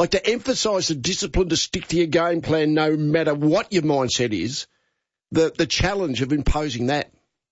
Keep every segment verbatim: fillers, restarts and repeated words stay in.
like to emphasise the discipline to stick to your game plan no matter what your mindset is, the, the challenge of imposing that.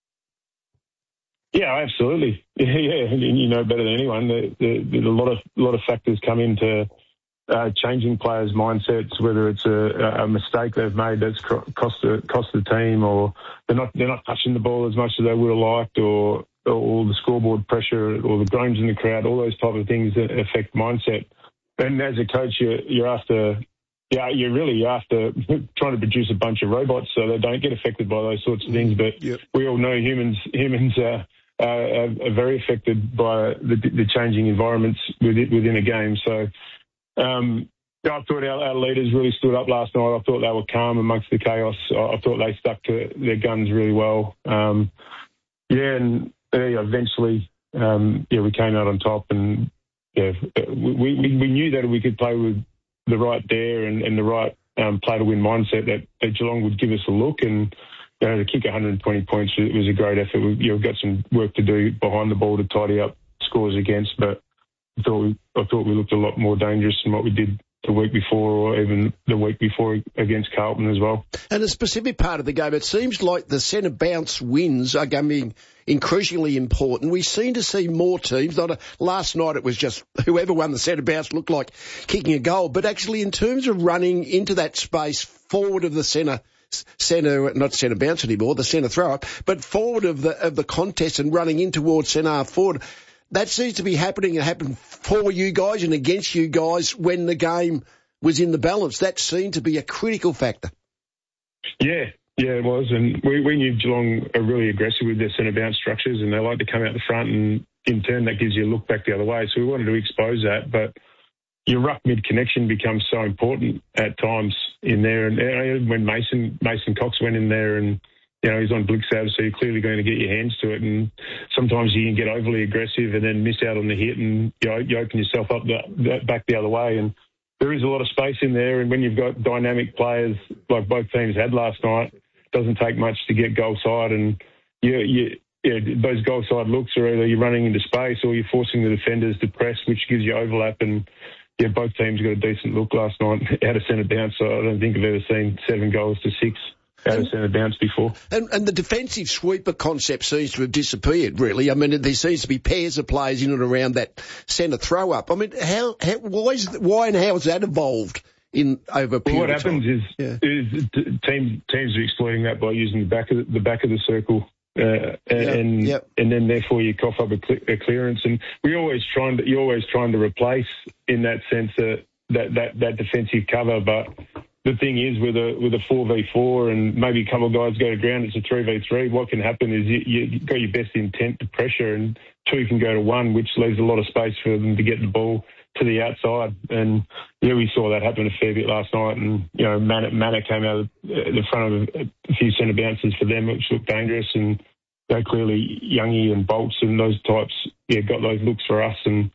Yeah, absolutely. Yeah, yeah. And you know better than anyone, the, the, there's a lot of a lot of factors come into uh, changing players' mindsets. Whether it's a, a mistake they've made that's cost the cost the team, or they're not they're not touching the ball as much as they would have liked, or or the scoreboard pressure, or the groans in the crowd. All those type of things that affect mindset. And as a coach, you're, you're after. Yeah, you're really after trying to produce a bunch of robots so they don't get affected by those sorts of things. But yep. we all know humans humans uh, are, are very affected by the, the changing environments within a game. So um, I thought our, our leaders really stood up last night. I thought they were calm amongst the chaos. I thought they stuck to their guns really well. Um, yeah, and uh, eventually, um, yeah, we came out on top, and yeah, we, we, we knew that we could play with the right dare and, and the right um, play-to-win mindset that, that Geelong would give us a look. And you know, to kick one hundred twenty points, it was a great effort. We, you know, we've got some work to do behind the ball to tidy up scores against, but I thought we, I thought we looked a lot more dangerous than what we did the week before, or even the week before against Carlton as well. And a specific part of the game, it seems like the centre bounce wins are becoming increasingly important. We seem to see more teams. Not a, last night it was just whoever won the centre bounce looked like kicking a goal, but actually in terms of running into that space forward of the centre, centre not centre bounce anymore, the centre throw up, but forward of the of the contest and running in towards centre half forward. That seems to be happening and happened for you guys and against you guys when the game was in the balance. That seemed to be a critical factor. Yeah, yeah, it was. And we, we knew Geelong are really aggressive with their centre bounce structures, and they like to come out the front, and in turn that gives you a look back the other way. So we wanted to expose that. But your ruck mid-connection becomes so important at times in there. And when Mason Mason Cox went in there and you know, he's on Blixab, so you're clearly going to get your hands to it. And sometimes you can get overly aggressive and then miss out on the hit, and you know, you open yourself up the, the, back the other way. And there is a lot of space in there. And when you've got dynamic players like both teams had last night, it doesn't take much to get goal side. And you, you, yeah, those goal side looks are either you're running into space or you're forcing the defenders to press, which gives you overlap. And yeah, both teams got a decent look last night out of centre bounce. So I don't think I've ever seen seven goals to six out of centre bounce before. And, and the defensive sweeper concept seems to have disappeared, really. I mean, there seems to be pairs of players in and around that centre throw-up. I mean, how, how why, is, why and how has that evolved in over a period well, what of time? happens is, yeah. is team, teams are exploiting that by using the back of the, the, back of the circle. Uh, and yep. and then therefore you cough up a, cl- a clearance. And we always trying to, you're always trying to replace in that sense that, that, that, that defensive cover, but the thing is, with a with a four v four and maybe a couple of guys go to ground, it's a three v three. What can happen is you, you've got your best intent to pressure, and two can go to one, which leaves a lot of space for them to get the ball to the outside. And yeah, we saw that happen a fair bit last night. And you know, Manna, Manna came out of the front of a few centre bounces for them, which looked dangerous. And you know, clearly Youngie and Bolts and those types, yeah, got those looks for us. And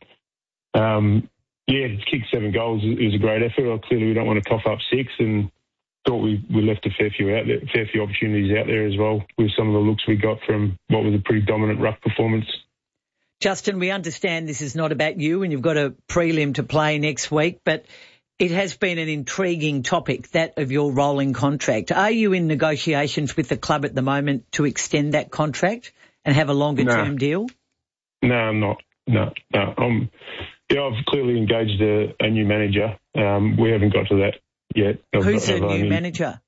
um, yeah, to kick seven goals is a great effort. Clearly, we don't want to cough up six, and thought we, we left a fair few out there, fair few opportunities out there as well with some of the looks we got from what was a pretty dominant ruck performance. Justin, we understand this is not about you, and you've got a prelim to play next week, but it has been an intriguing topic, that of your rolling contract. Are you in negotiations with the club at the moment to extend that contract and have a longer-term no. deal? No, I'm not. No, no. I'm. Yeah, I've clearly engaged a, a new manager. Um, we haven't got to that yet. Who's the new only, manager?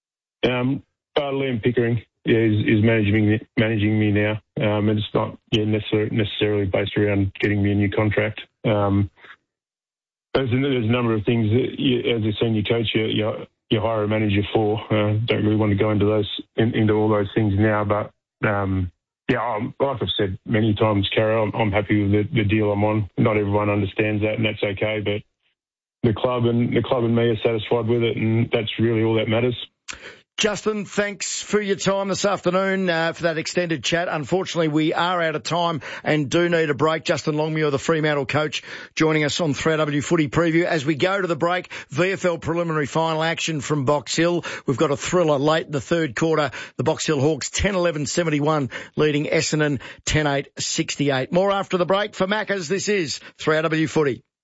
Um, uh, Liam Pickering yeah, is, is managing me, managing me now, um, and it's not yeah, necessarily, necessarily based around getting me a new contract. Um, there's, a, there's a number of things that you, as a senior coach, you, you, you hire a manager for. Uh, don't really want to go into those in, into all those things now, but. Um, Yeah, um, like I've said many times, Carol, I'm, I'm happy with the, the deal I'm on. Not everyone understands that, and that's okay. But the club and the club and me are satisfied with it, and that's really all that matters. Justin, thanks for your time this afternoon uh, for that extended chat. Unfortunately, we are out of time and do need a break. Justin Longmuir, the Fremantle coach, joining us on three R W Footy Preview. As we go to the break, V F L preliminary final action from Box Hill. We've got a thriller late in the third quarter. The Box Hill Hawks ten eleven seventy-one leading Essendon ten eight sixty-eight. More after the break. For Maccas, this is three R W Footy.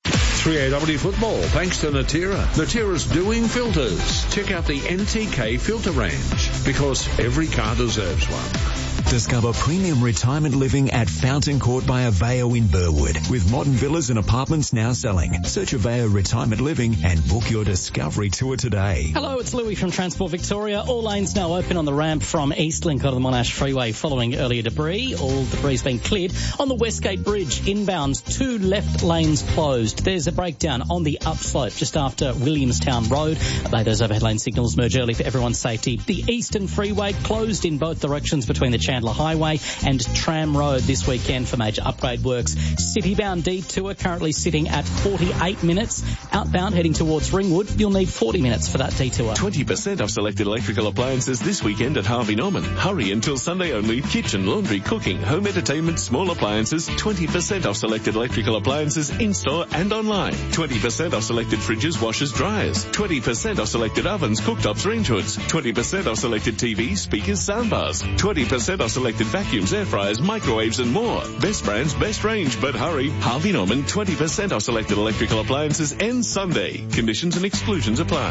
three A W football thanks to Natira. Natira's doing filters. Check out the N T K filter range because every car deserves one. Discover premium retirement living at Fountain Court by Aveo in Burwood. With modern villas and apartments now selling. Search Aveo Retirement Living and book your discovery tour today. Hello, it's Louis from Transport Victoria. All lanes now open on the ramp from Eastlink onto the Monash Freeway following earlier debris. All debris has been cleared. On the Westgate Bridge, inbound, two left lanes closed. There's a breakdown on the upslope just after Williamstown Road. Obey those overhead lane signals. Merge early for everyone's safety. The Eastern Freeway closed in both directions between the Chandler Highway and Tram Road this weekend for major upgrade works. City-bound detour currently sitting at forty-eight minutes. Outbound heading towards Ringwood, you'll need forty minutes for that detour. twenty percent off selected electrical appliances this weekend at Harvey Norman. Hurry until Sunday only. Kitchen, laundry, cooking, home entertainment, small appliances. twenty percent off selected electrical appliances in-store and online. twenty percent off selected fridges, washers, dryers. twenty percent off selected ovens, cooktops, range hoods. twenty percent off selected T Vs, speakers, soundbars. twenty percent off selected vacuums, air fryers, microwaves and more. Best brands, best range, but hurry. Harvey Norman, twenty percent off selected electrical appliances ends Sunday. Conditions and exclusions apply.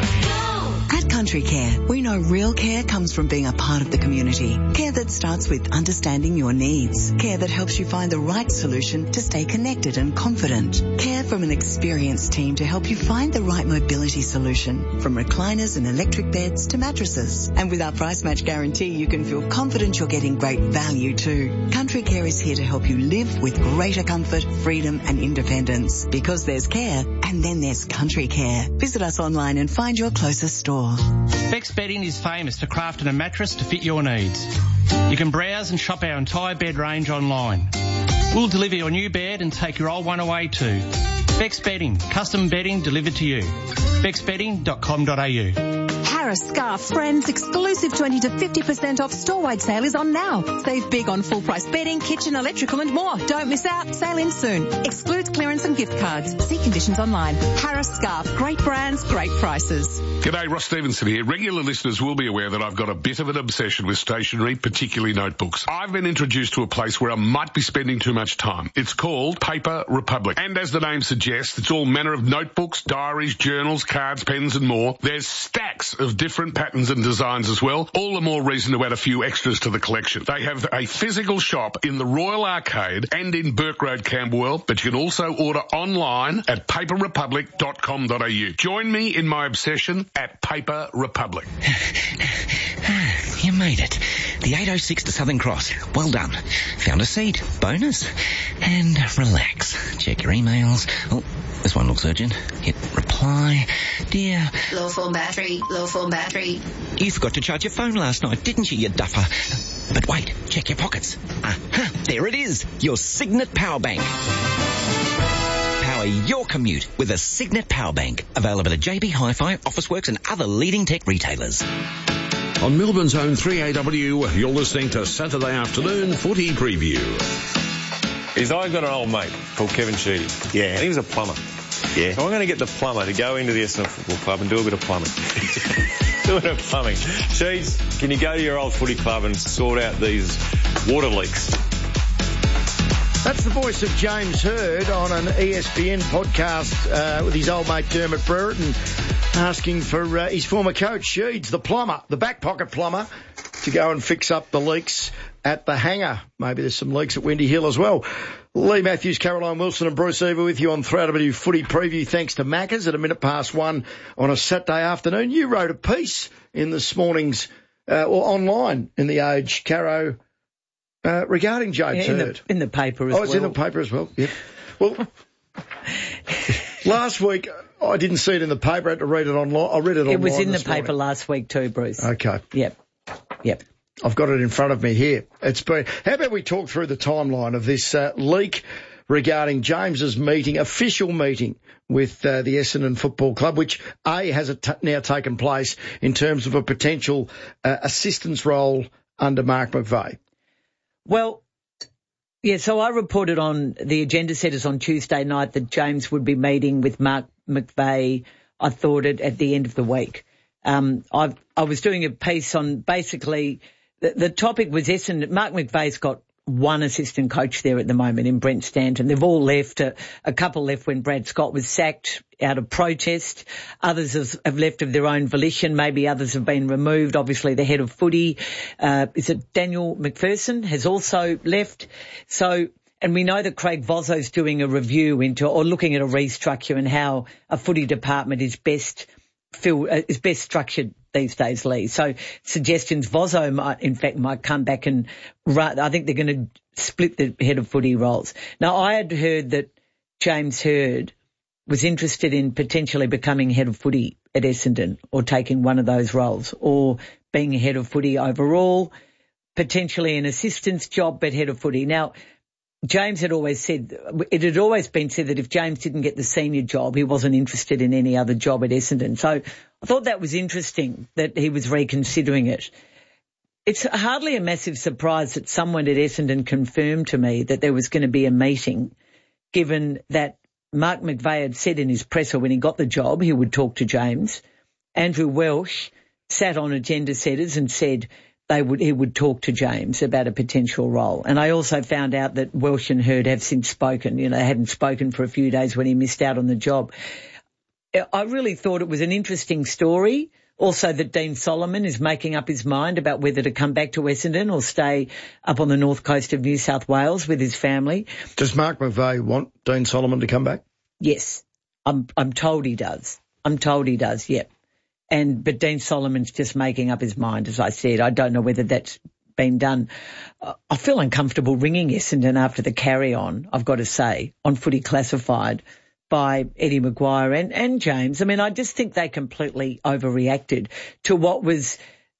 At Country Care, we know real care comes from being a part of the community. Care that starts with understanding your needs. Care that helps you find the right solution to stay connected and confident. Care from an experienced team to help you find the right mobility solution. From recliners and electric beds to mattresses. And with our price match guarantee, you can feel confident you're getting great value too. Country Care is here to help you live with greater comfort, freedom and independence. Because there's care, and then there's Country Care. Visit us online and find your closest store. Beck's Bedding is famous for crafting a mattress to fit your needs. You can browse and shop our entire bed range online. We'll deliver your new bed and take your old one away too. Beck's Bedding, custom bedding delivered to you. becks bedding dot com dot a u. Harris Scarf's Friends exclusive twenty to fifty percent off store-wide sale is on now. Save big on full-price bedding, kitchen, electrical and more. Don't miss out. Sale ends soon. Excludes clearance and gift cards. See conditions online. Harris Scarf. Great brands, great prices. G'day, Ross Stevenson here. Regular listeners will be aware that I've got a bit of an obsession with stationery, particularly notebooks. I've been introduced to a place where I might be spending too much time. It's called Paper Republic. And as the name suggests, it's all manner of notebooks, diaries, journals, cards, pens and more. There's stacks of different patterns and designs as well. All the more reason to add a few extras to the collection. They have a physical shop in the Royal Arcade and in Burke Road, Camberwell, but you can also order online at paper republic dot com dot a u. Join me in my obsession at Paper Republic. You made it. The eight oh six to Southern Cross. Well done. Found a seat. Bonus. And relax. Check your emails. Oh, this one looks urgent. Hit reply. Dear. Low phone battery. Low phone battery. You forgot to charge your phone last night, didn't you, you duffer? But wait. Check your pockets. Aha. There it is. Your Signet Power Bank. Power your commute with a Signet Power Bank. Available at J B Hi-Fi, Officeworks and other leading tech retailers. On Melbourne's own three A W, you're listening to Saturday Afternoon Footy Preview. Is I've got an old mate called Kevin Sheedy. Yeah. And he was a plumber. Yeah. So I'm going to get the plumber to go into the Essendon Football Club and do a bit of plumbing. do a bit of plumbing. Sheeds, can you go to your old footy club and sort out these water leaks? That's the voice of James Hird on an E S P N podcast uh, with his old mate Dermot Brereton asking for uh, his former coach, Sheeds, the plumber, the back pocket plumber, to go and fix up the leaks at the hangar. Maybe there's some leaks at Windy Hill as well. Lee Matthews, Caroline Wilson and Bruce Eva with you on three A W Footy Preview. Thanks to Macca's at a minute past one on a Saturday afternoon. You wrote a piece in this morning's, uh, or online in The Age, Caro, uh, regarding James in Hird. The, in the paper as oh, well. Oh, it's in the paper as well, yeah. Well, last week, I didn't see it in the paper. I had to read it online. I read it online. It was in the morning. paper last week too, Bruce. Okay. Yep. Yep. I've got it in front of me here. It's been. How about we talk through the timeline of this uh, leak regarding James's meeting, official meeting with uh, the Essendon Football Club, which A, has it t- now taken place in terms of a potential uh, assistance role under Mark McVeigh? Well, yeah, so I reported on the agenda setters on Tuesday night that James would be meeting with Mark McVeigh, I thought, it at the end of the week. Um, I I was doing a piece on basically the, the topic was Essendon. Mark McVeigh's got one assistant coach there at the moment in Brent Stanton. They've all left. A, a couple left when Brad Scott was sacked out of protest. Others have, have left of their own volition. Maybe others have been removed. Obviously, the head of footy, uh, is it Daniel McPherson, has also left. So, and we know that Craig Vozzo's doing a review into, or looking at a restructure and how a footy department is best feel, uh, is best structured these days, Lee. So suggestions Vozzo might, in fact, might come back and run. I think they're going to split the head of footy roles. Now, I had heard that James Hird was interested in potentially becoming head of footy at Essendon, or taking one of those roles, or being a head of footy overall, potentially an assistant's job, but head of footy. Now, James had always said, it had always been said that if James didn't get the senior job, he wasn't interested in any other job at Essendon. So I thought that was interesting that he was reconsidering it. It's hardly a massive surprise that someone at Essendon confirmed to me that there was going to be a meeting, given that Mark McVeigh had said in his presser when he got the job he would talk to James. Andrew Welsh sat on agenda setters and said they would he would talk to James about a potential role. And I also found out that Welsh and Hird have since spoken. You know, they hadn't spoken for a few days when he missed out on the job. I really thought it was an interesting story. Also that Dean Solomon is making up his mind about whether to come back to Essendon or stay up on the north coast of New South Wales with his family. Does Mark McVeigh want Dean Solomon to come back? Yes, I'm I'm told he does. I'm told he does, yep. And but Dean Solomon's just making up his mind, as I said. I don't know whether that's been done. I feel uncomfortable ringing Essendon after the carry-on, I've got to say, on Footy Classified by Eddie Maguire and, and James. I mean, I just think they completely overreacted to what was,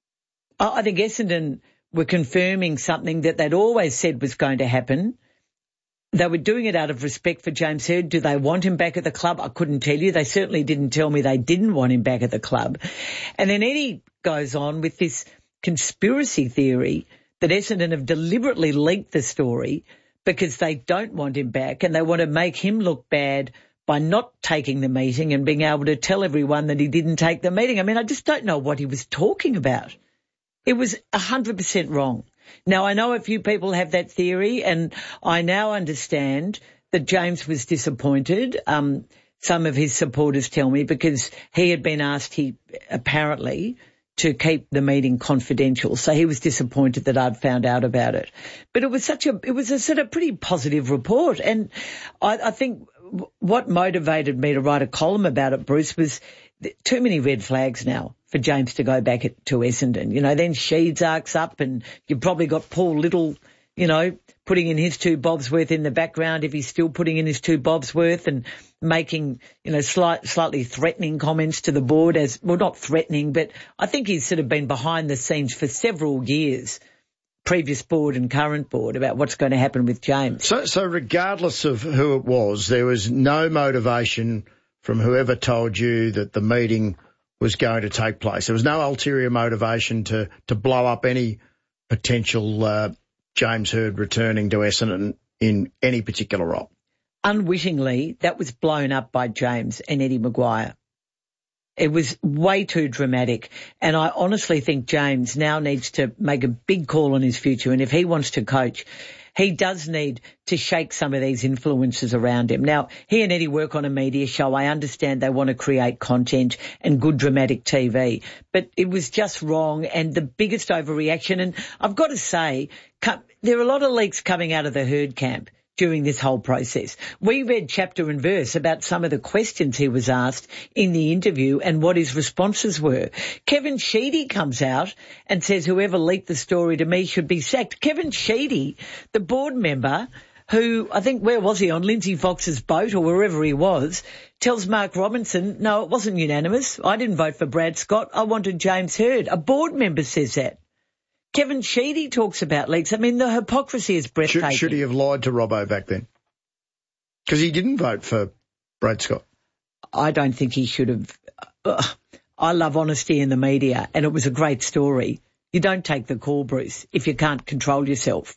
I think Essendon were confirming something that they'd always said was going to happen. They were doing it out of respect for James Hird. Do they want him back at the club? I couldn't tell you. They certainly didn't tell me they didn't want him back at the club. And then Eddie goes on with this conspiracy theory that Essendon have deliberately leaked the story because they don't want him back and they want to make him look bad by not taking the meeting and being able to tell everyone that he didn't take the meeting. I mean, I just don't know what he was talking about. It was one hundred percent wrong. Now, I know a few people have that theory, and I now understand that James was disappointed. Um, some of his supporters tell me, because he had been asked, he apparently, to keep the meeting confidential. So he was disappointed that I'd found out about it. But it was such a, it was a sort of pretty positive report. And I, I think what motivated me to write a column about it, Bruce, was too many red flags now for James to go back at, to Essendon. You know, then Sheeds arcs up and you've probably got Paul Little, you know, putting in his two bobs worth in the background, if he's still putting in his two bobs worth, and making, you know, slight, slightly threatening comments to the board as, well, not threatening, but I think he's sort of been behind the scenes for several years, previous board and current board, about what's going to happen with James. So, so regardless of who it was, there was no motivation from whoever told you that the meeting was going to take place. There was no ulterior motivation to, to blow up any potential uh, James Hird returning to Essendon in any particular role. Unwittingly, that was blown up by James and Eddie Maguire. It was way too dramatic. And I honestly think James now needs to make a big call on his future. And if he wants to coach, he does need to shake some of these influences around him. Now, he and Eddie work on a media show. I understand they want to create content and good dramatic T V, but it was just wrong and the biggest overreaction. And I've got to say, there are a lot of leaks coming out of the Hird camp during this whole process. We read chapter and verse about some of the questions he was asked in the interview and what his responses were. Kevin Sheedy comes out and says whoever leaked the story to me should be sacked. Kevin Sheedy, the board member who, I think, where was he, on Lindsay Fox's boat or wherever he was, tells Mark Robinson, no, it wasn't unanimous. I didn't vote for Brad Scott. I wanted James Hird. A board member says that. Kevin Sheedy talks about leaks. I mean, the hypocrisy is breathtaking. Should, should he have lied to Robbo back then? Because he didn't vote for Brad Scott. I don't think he should have. Uh, I love honesty in the media, and it was a great story. You don't take the call, Bruce, if you can't control yourself.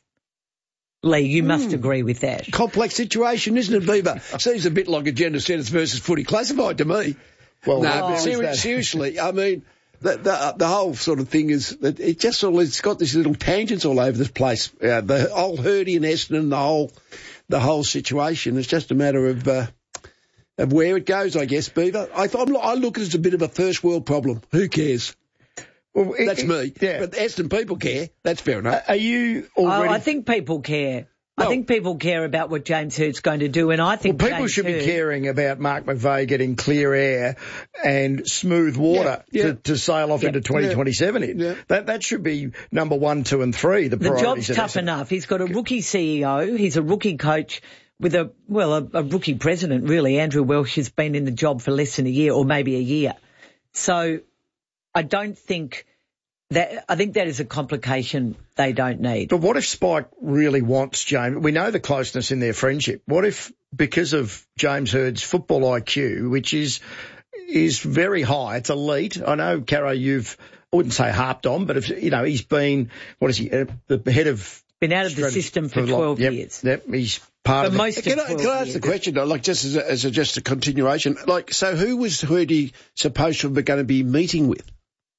Lee, you mm. must agree with that. Complex situation, isn't it, Bieber? Seems a bit like Agenda Setters versus Footy Classified to me. Well, no, but ser- seriously, I mean, The, the, the whole sort of thing is that it just sort of, it's got these little tangents all over this place. Uh, the whole Hurdy and Essendon, the whole, the whole situation. It's just a matter of, uh, of where it goes, I guess, Beaver. I, I look at it as a bit of a first world problem. Who cares? Well, it, That's it, me. Yeah. But the Essendon people care. That's fair enough. Are you already... Oh, I think people care. Well, I think people care about what James Hurd's going to do, and I think well, people James should Hurd... be caring about Mark McVeigh getting clear air and smooth water yeah, yeah. To, to sail off yeah, into twenty twenty-seven. Yeah, in. yeah. That that should be number one, two, and three. The, the job's tough enough. He's got a rookie C E O. He's a rookie coach with a well, a, a rookie president. Really, Andrew Welsh has been in the job for less than a year, or maybe a year. So, I don't think. That, I think that is a complication they don't need. But what if Spike really wants James? We know the closeness in their friendship. What if, because of James Hurd's football I Q, which is is very high, it's elite. I know, Caro, you've, I wouldn't say harped on, but if, you know, he's been, what is he, uh, the head of... Been out of the system for twelve yep, years. Yep, he's part for of most it. Can I, can I ask the question, though, like just as a, as a, just a continuation, like, so who was Hurdy supposed to be going to be meeting with?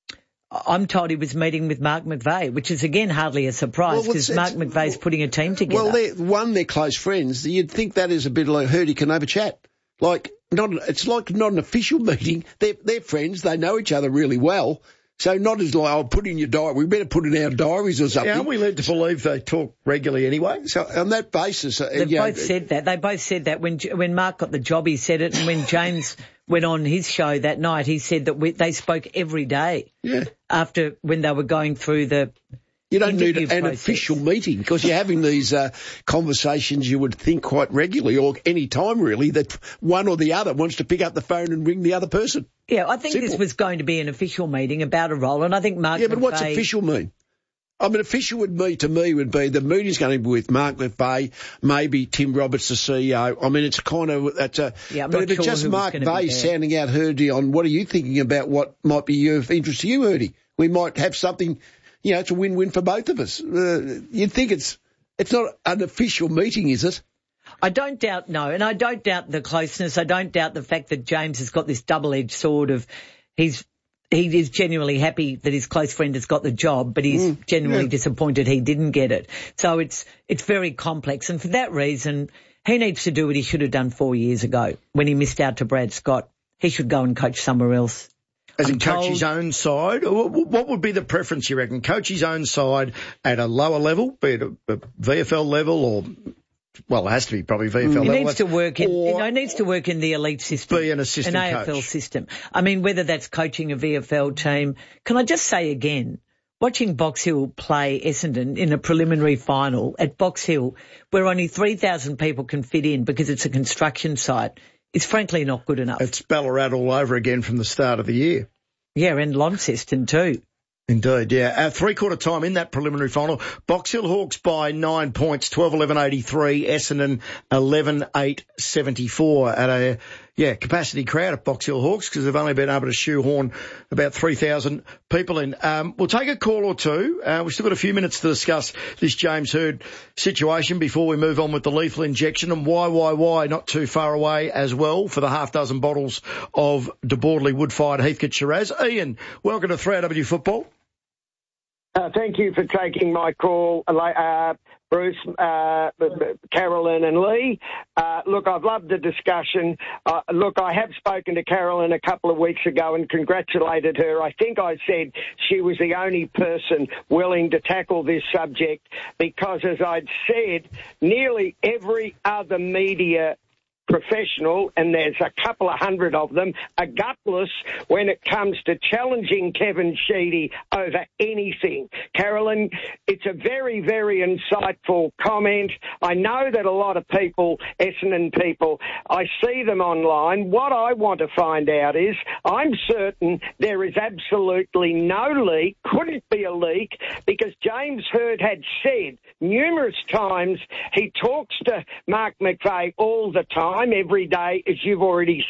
I'm told he was meeting with Mark McVeigh, which is, again, hardly a surprise because well, Mark McVeigh's putting a team together. Well, they're, one, they're close friends. You'd think that is a bit like Hurdy can have a chat. Like, not, it's like not an official meeting. They're, they're friends. They know each other really well. So not as like, I'll put in your diary. We better put in our diaries or something. Yeah, aren't we led to believe they talk regularly anyway? So on that basis... Uh, they both know, said that. They both said that. When when Mark got the job, he said it. And when James went on his show that night, he said that we, they spoke every day. Yeah. After, when they were going through the... You don't need an process. official meeting because you're having these uh, conversations you would think quite regularly or any time really that one or the other wants to pick up the phone and ring the other person. Yeah, I think Simple. This was going to be an official meeting about a role, and I think Mark Yeah, but McVeigh... what's official mean? I mean, official would be, to me, would be the meeting's going to be with Mark McVeigh, maybe Tim Roberts, the C E O. I mean, it's kind of, that's a, yeah, I'm but not if it's sure just Mark McVeigh sounding out Hurdy on what are you thinking about what might be of interest to you, Hurdy? We might have something... You know, it's a win-win for both of us. Uh, you'd think it's it's not an official meeting, is it? I don't doubt, no, and I don't doubt the closeness. I don't doubt the fact that James has got this double-edged sword of he's he is genuinely happy that his close friend has got the job, but he's mm, genuinely yeah. disappointed he didn't get it. So it's it's very complex, and for that reason, he needs to do what he should have done four years ago when he missed out to Brad Scott. He should go and coach somewhere else. As I'm in coach told, his own side? What would be the preference, you reckon? Coach his own side at a lower level, be it a, a V F L level or, well, it has to be probably V F L he level. He needs to work in, you know, he needs to work in the elite system. Be an assistant an A F L coach. system. I mean, whether that's coaching a V F L team. Can I just say again, watching Box Hill play Essendon in a preliminary final at Box Hill, where only three thousand people can fit in because it's a construction site, it's frankly not good enough. It's Ballarat all over again from the start of the year. Yeah, and Launceston too. Indeed, yeah. Uh, three-quarter time in that preliminary final. Box Hill Hawks by nine points, twelve eleven eighty-three, Essendon eleven eight seventy-four at a, yeah, capacity crowd at Box Hill Hawks because they've only been able to shoehorn about three thousand people in. Um, we'll take a call or two. Uh, we've still got a few minutes to discuss this James Hurd situation before we move on with the lethal injection and why, why, why not too far away as well for the half dozen bottles of De Boardley wood-fired Heathcote Shiraz. Ian, welcome to three R W Football. Uh, thank you for taking my call, uh, Bruce, uh, Carolyn and Lee. Uh, look, I've loved the discussion. Uh, look, I have spoken to Carolyn a couple of weeks ago and congratulated her. I think I said she was the only person willing to tackle this subject because, as I'd said, nearly every other media professional, and there's a couple of hundred of them, are gutless when it comes to challenging Kevin Sheedy over anything. Carolyn, it's a very, very insightful comment. I know that a lot of people, Essendon people, I see them online. What I want to find out is, I'm certain there is absolutely no leak, couldn't be a leak, because James Hurd had said numerous times he talks to Mark McVeigh all the time, every day, as you've already said,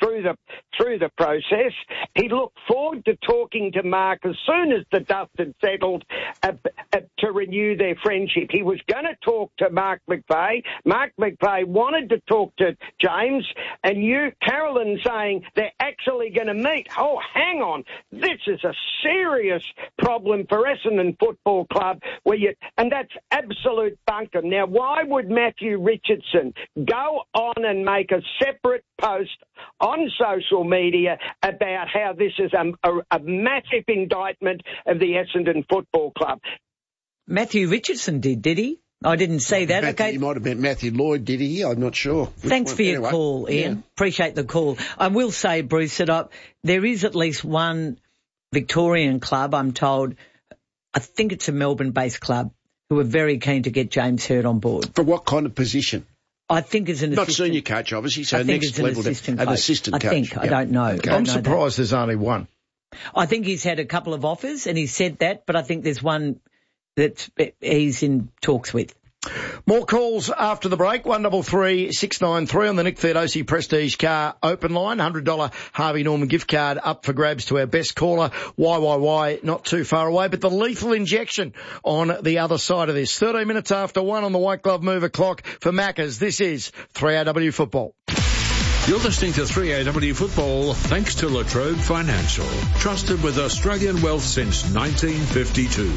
through the through the process. He looked forward to talking to Mark as soon as the dust had settled uh, uh, to renew their friendship. He was going to talk to Mark McVeigh. Mark McVeigh wanted to talk to James, and you, Carolyn, saying they're actually going to meet. Oh, hang on. This is a serious problem for Essendon Football Club, where you, and that's absolute bunkum. Now, why would Matthew Richardson go on and make a separate post on social media about how this is a, a, a massive indictment of the Essendon Football Club? Matthew Richardson did, did he? I didn't see that. Matthew, okay. You might have meant Matthew Lloyd, did he? I'm not sure. Which Thanks one? for your Anyway, call, Ian. Yeah. Appreciate the call. I will say, Bruce, that I, there is at least one Victorian club, I'm told, I think it's a Melbourne-based club, who are very keen to get James Hird on board. For what kind of position? I think as an Not assistant. senior coach, obviously, so I think next it's an level, assistant an coach. assistant I coach. think. I Yep. don't know. Okay. I I'm don't know surprised there's only one. that. I think he's had a couple of offers, and he said that, but I think there's one that he's in talks with. More calls after the break. one double three six nine three on the Nick Theodosi Prestige Car open line. one hundred dollars Harvey Norman gift card up for grabs to our best caller. Y Y Y not too far away, but the lethal injection on the other side of this. thirteen minutes after one on the White Glove Mover clock for Maccas. This is three A W Football. You're listening to three A W Football thanks to Latrobe Financial. Trusted with Australian wealth since nineteen fifty-two.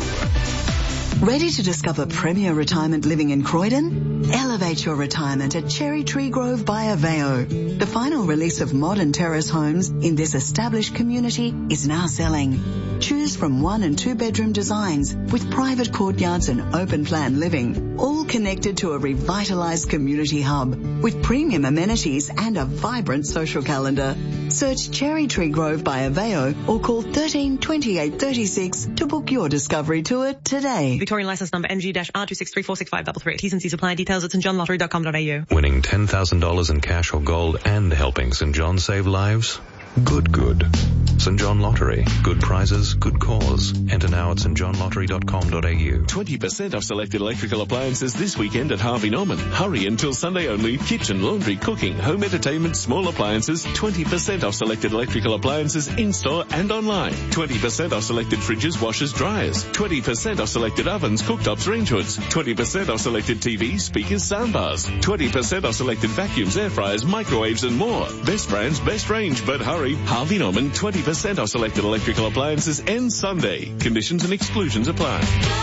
Ready to discover premier retirement living in Croydon? Elevate your retirement at Cherry Tree Grove by Aveo. The final release of modern terrace homes in this established community is now selling. Choose from one and two bedroom designs with private courtyards and open plan living, all connected to a revitalised community hub with premium amenities and a vibrant social calendar. Search Cherry Tree Grove by Aveo or call thirteen twenty-eight thirty-six to book your discovery tour today. Victorian licence number M G R two six three four six five three three. T's and C's apply. Details at st john lottery dot com dot a u. Winning ten thousand dollars in cash or gold and helping St John save lives? Good, good. St John Lottery. Good prizes, good cause. Enter now at st john lottery dot com dot a u. twenty percent off selected electrical appliances this weekend at Harvey Norman. Hurry until Sunday only. Kitchen, laundry, cooking, home entertainment, small appliances. twenty percent off selected electrical appliances in-store and online. twenty percent off selected fridges, washers, dryers. twenty percent off selected ovens, cooktops, range hoods. twenty percent off selected T Vs, speakers, soundbars. twenty percent off selected vacuums, air fryers, microwaves and more. Best brands, best range, but hurry. Harvey Norman, twenty percent off selected electrical appliances ends Sunday. Conditions and exclusions apply.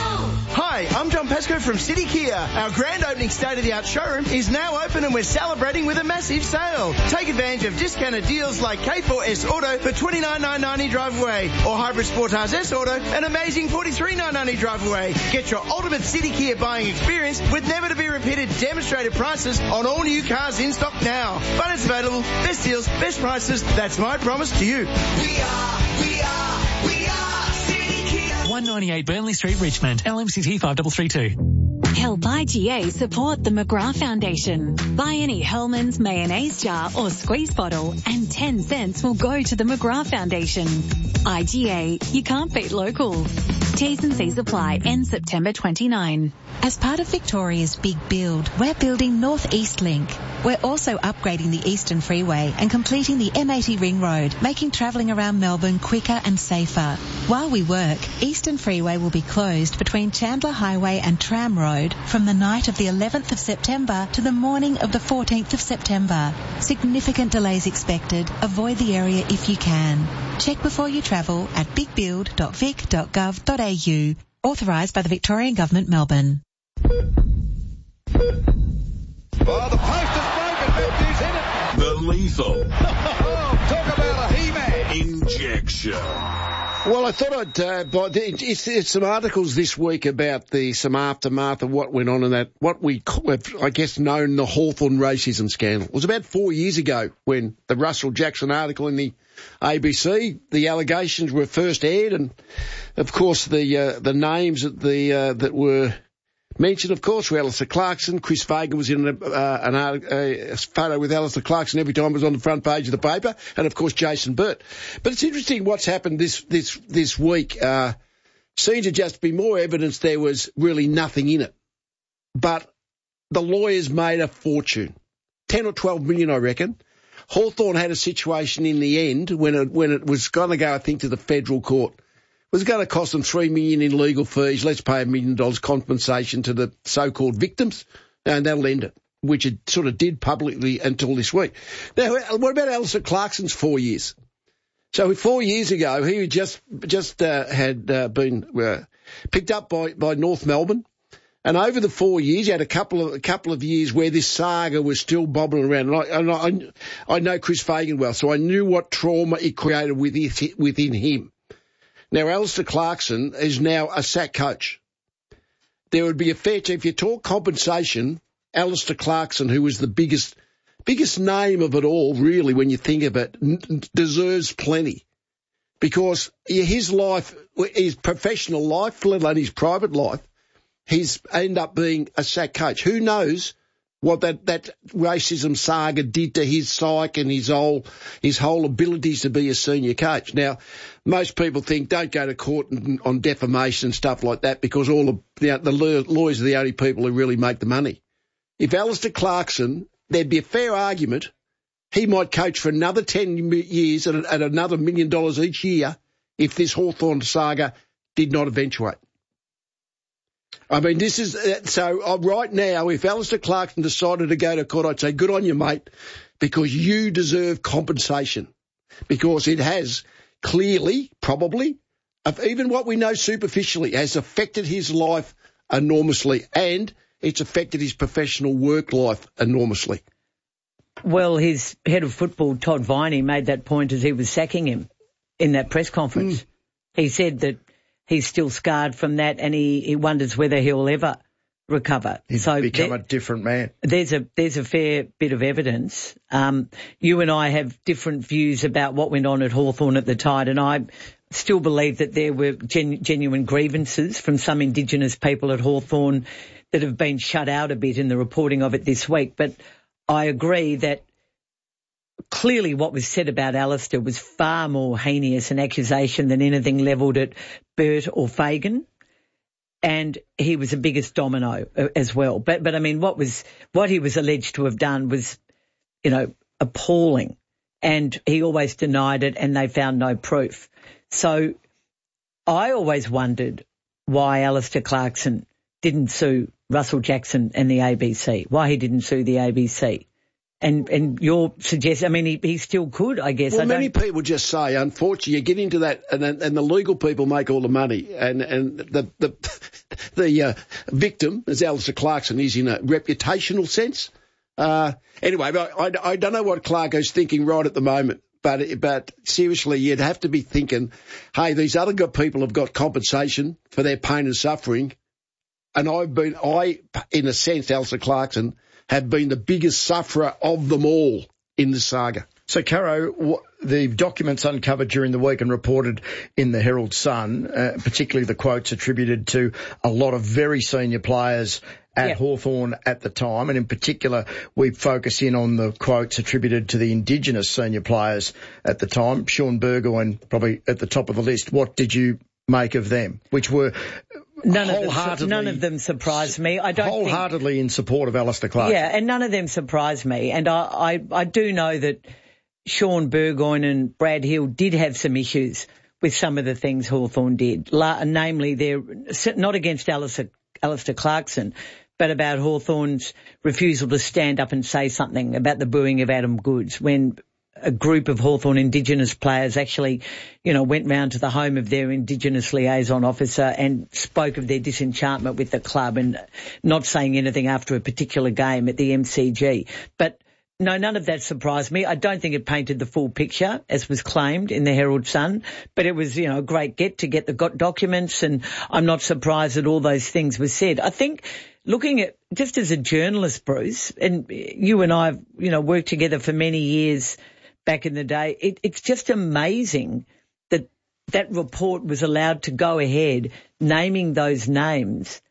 Hi, I'm John Pascoe from City Kia. Our grand opening state-of-the-art showroom is now open and we're celebrating with a massive sale. Take advantage of discounted deals like K four S Auto for twenty-nine thousand nine hundred ninety drive away or Hybrid Sportage S Auto an amazing forty-three thousand nine hundred ninety drive away. Get your ultimate City Kia buying experience with never-to-be-repeated demonstrated prices on all new cars in stock now. Finance available, best deals, best prices. That's my promise to you. We are, we are, we are City Kia. one ninety-eight Burnley Street, Richmond. L M C T five three three two. Help I G A support the McGrath Foundation. Buy any Hellmann's mayonnaise jar or squeeze bottle and ten cents will go to the McGrath Foundation. I G A, you can't beat local. T's and C's apply. End September twenty-ninth. As part of Victoria's Big Build, we're building North East Link. We're also upgrading the Eastern Freeway and completing the M eighty Ring Road, making travelling around Melbourne quicker and safer. While we work, Eastern Freeway will be closed between Chandler Highway and Tram Road from the night of the eleventh of September to the morning of the fourteenth of September. Significant delays expected. Avoid the area if you can. Check before you travel at big build dot vic dot gov dot a u. Authorised by the Victorian Government, Melbourne. Oh, the post is broken. Matthews hit it. The lethal Oh, talk about a He-Man. injection. Well, I thought I'd, uh, buy, it's, it's some articles this week about the, some aftermath of what went on in that, what we, have, I guess, known the Hawthorn racism scandal. It was about four years ago when the Russell Jackson article in the A B C, the allegations were first aired, and of course the, uh, the names that the, uh, that were mentioned, of course, were Alistair Clarkson. Chris Fagan was in a, uh, an, uh, a photo with Alistair Clarkson every time it was on the front page of the paper, and of course Jason Burt. But it's interesting what's happened this this this week. Uh, seemed to just be more evidence there was really nothing in it. But the lawyers made a fortune, ten or twelve million, I reckon. Hawthorn had a situation in the end when it, when it was going to go, I think, to the federal court. It was going to cost them three million dollars in legal fees. Let's pay a million dollars compensation to the so-called victims, and they'll end it, which it sort of did publicly until this week. Now, what about Alistair Clarkson's four years? So four years ago, he just just uh, had uh, been uh, picked up by, by North Melbourne, and over the four years, he had a couple of a couple of years where this saga was still bobbling around. And I, and I, I know Chris Fagan well, so I knew what trauma it created within, within him. Now, Alistair Clarkson is now a sack coach. There would be a fair chance, if you talk compensation, Alistair Clarkson, who was the biggest biggest name of it all, really, when you think of it, n- deserves plenty. Because his life, his professional life, let alone his private life, he's ended up being a sack coach. Who knows what that, that racism saga did to his psyche and his whole, his whole abilities to be a senior coach. Now, most people think don't go to court on defamation and stuff like that because all of the, the lawyers are the only people who really make the money. If Alistair Clarkson, there'd be a fair argument he might coach for another ten years at, at another million dollars each year if this Hawthorn saga did not eventuate. I mean, this is, uh, so uh, right now, if Alistair Clarkson decided to go to court, I'd say good on you, mate, because you deserve compensation. Because it has clearly, probably, of even what we know superficially, has affected his life enormously, and it's affected his professional work life enormously. Well, his head of football, Todd Viney, made that point as he was sacking him in that press conference. Mm. He said that he's still scarred from that, and he, he wonders whether he'll ever recover. He's so become there, a different man. There's a there's a fair bit of evidence. Um, you and I have different views about what went on at Hawthorn at the Tide, and I still believe that there were gen, genuine grievances from some Indigenous people at Hawthorn that have been shut out a bit in the reporting of it this week. But I agree that clearly what was said about Alistair was far more heinous an accusation than anything levelled at Bert or Fagan. And he was the biggest domino as well. But, but I mean, what was, what he was alleged to have done was, you know, appalling. And he always denied it, and they found no proof. So I always wondered why Alistair Clarkson didn't sue Russell Jackson and the A B C, why he didn't sue the A B C. And and you're suggesting, I mean, he, he still could, I guess. Well, I many people just say, unfortunately, you get into that, and and the legal people make all the money, and and the the the uh, victim, as Alistair Clarkson is in a reputational sense. Uh, anyway, I, I, I don't know what Clarko's thinking right at the moment, but but seriously, you'd have to be thinking, hey, these other good people have got compensation for their pain and suffering, and I've been, I, in a sense, Alistair Clarkson, have been the biggest sufferer of them all in the saga. So, Caro, the documents uncovered during the week and reported in the Herald Sun, uh, particularly the quotes attributed to a lot of very senior players at yep. Hawthorn at the time, and in particular, we focus in on the quotes attributed to the Indigenous senior players at the time. Sean Burgoyne probably at the top of the list. What did you make of them, which were None of, them, none of them surprised me. I don't wholeheartedly think, in support of Alistair Clarkson. Yeah, and none of them surprised me. And I, I, I do know that Sean Burgoyne and Brad Hill did have some issues with some of the things Hawthorn did, La, namely they're not against Alistair, Alistair Clarkson, but about Hawthorn's refusal to stand up and say something about the booing of Adam Goodes when a group of Hawthorn Indigenous players actually, you know, went round to the home of their Indigenous liaison officer and spoke of their disenchantment with the club and not saying anything after a particular game at the M C G. But no, none of that surprised me. I don't think it painted the full picture, as was claimed in the Herald Sun, but it was, you know, a great get to get the documents, and I'm not surprised that all those things were said. I think looking at, just as a journalist, Bruce, and you and I have, you know, worked together for many years back in the day, it, it's just amazing that that report was allowed to go ahead naming those names.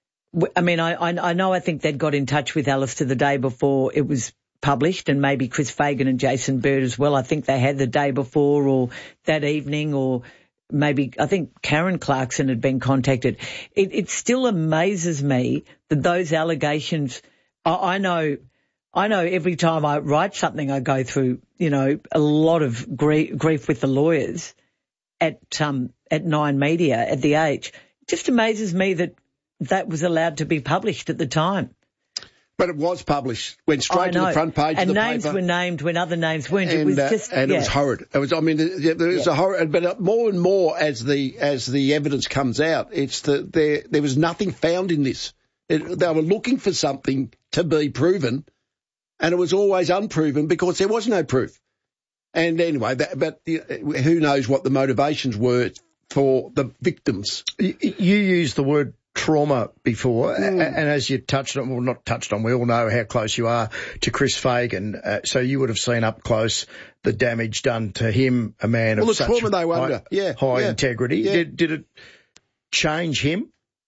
I mean, I, I, I know I think they'd got in touch with Alistair the day before it was published, and maybe Chris Fagan and Jason Bird as well. I think they had the day before or that evening, or maybe I think Karen Clarkson had been contacted. It, it still amazes me that those allegations, I, I know I know every time I write something, I go through, you know, a lot of grief, grief with the lawyers at um, at Nine Media, at The Age. It just amazes me that that was allowed to be published at the time. But it was published, went straight to the front page and of the names paper. were named when other names weren't. And, it was uh, just, and yeah. it was horrid. It was, I mean, there was yeah. a horrid, but more and more as the as the evidence comes out, it's that there there was nothing found in this. It, they were looking for something to be proven, and it was always unproven because there was no proof. And anyway, that, but the, who knows what the motivations were for the victims? You, you used the word trauma before, mm. and, and as you touched on, well, not touched on, we all know how close you are to Chris Fagan, uh, so you would have seen up close the damage done to him, a man well, of the such trauma they were high, under. Yeah, high yeah, integrity. Yeah. Did, did it change him?